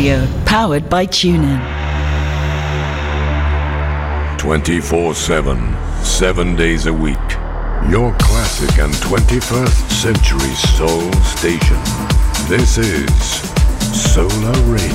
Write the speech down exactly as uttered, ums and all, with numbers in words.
Radio, powered by TuneIn. twenty-four seven, seven days a week. Your classic and twenty-first century soul station. This is Solar Radio.